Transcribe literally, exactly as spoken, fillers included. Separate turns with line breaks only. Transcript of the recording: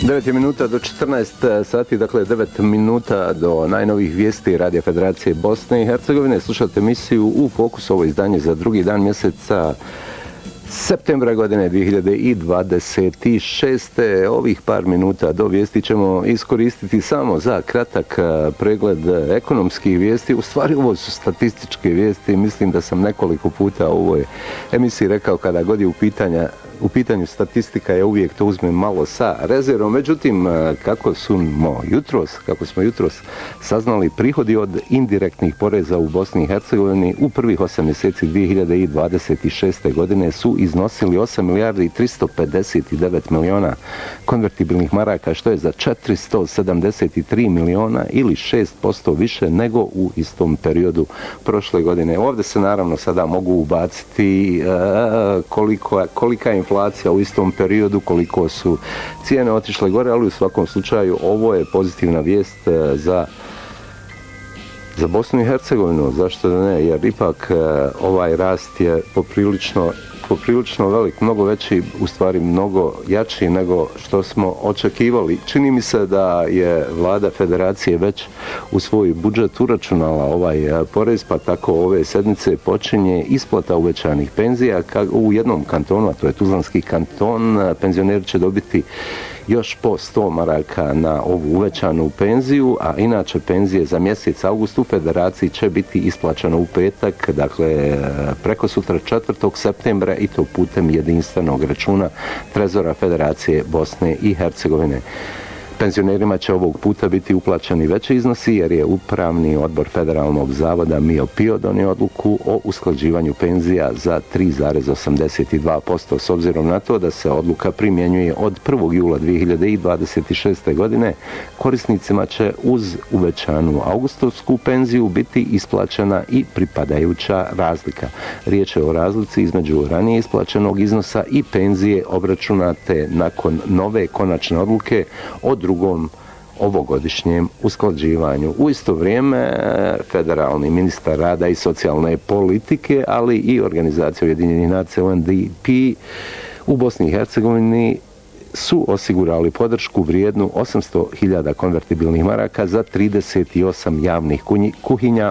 devet minuta do četrnaest sati, dakle devet minuta do najnovih vijesti Radija Federacije Bosne i Hercegovine. Slušate emisiju U fokusu, ovo izdanje za drugi dan mjeseca septembra godine dvije hiljade dvadeset šeste. Ovih par minuta do vijesti ćemo iskoristiti samo za kratak pregled ekonomskih vijesti. U stvari ovo su statističke vijesti. Mislim da sam nekoliko puta u ovoj emisiji rekao kada god je u pitanja U pitanju statistika je uvijek to uzmem malo sa rezervom. Međutim, kako smo jutros, kako smo jutros saznali, prihodi od indirektnih poreza u Bosni i Hercegovini u prvih osam mjeseci dvije hiljade dvadeset šeste. godine su iznosili osam milijardi i tristo pedeset devet miliona konvertibilnih maraka, što je za četiristo sedamdeset tri miliona ili šest posto više nego u istom periodu prošle godine. Ovdje se naravno sada mogu ubaciti uh, koliko, kolika je inflacija u istom periodu, koliko su cijene otišle gore, ali u svakom slučaju ovo je pozitivna vijest za za Bosnu i Hercegovinu. Zašto da ne? Jer ipak ovaj rast je poprilično poprilično velik, mnogo veći, u stvari mnogo jači nego što smo očekivali. Čini mi se da je vlada federacije već u svoj budžet uračunala ovaj porez, pa tako ove sedmice počinje isplata uvećanih penzija. U jednom kantonu, a to je Tuzlanski kanton, penzioneri će dobiti još po sto maraka na ovu uvećanu penziju, a inače penzije za mjesec august u federaciji će biti isplaćeno u petak, dakle preko sutra četvrtog septembra, i to putem jedinstvenog računa Trezora Federacije Bosne i Hercegovine. Penzionerima će ovog puta biti uplaćeni veći iznosi jer je Upravni odbor Federalnog zavoda Mio Pio donio odluku o usklađivanju penzija za tri zarez osamdeset dva posto. S obzirom na to da se odluka primjenjuje od prvog jula dvije hiljade dvadeset šeste. godine, korisnicima će uz uvećanu augustovsku penziju biti isplaćena i pripadajuća razlika. Riječ je o razlici između ranije isplaćenog iznosa i penzije obračunate nakon nove konačne odluke o drugom ovogodišnjem usklađivanju. U isto vrijeme federalni ministar rada i socijalne politike, ali i organizacija Ujedinjenih nacija U N D P u Bosni i Hercegovini su osigurali podršku vrijednu osamsto hiljada konvertibilnih maraka za trideset osam javnih kuhinja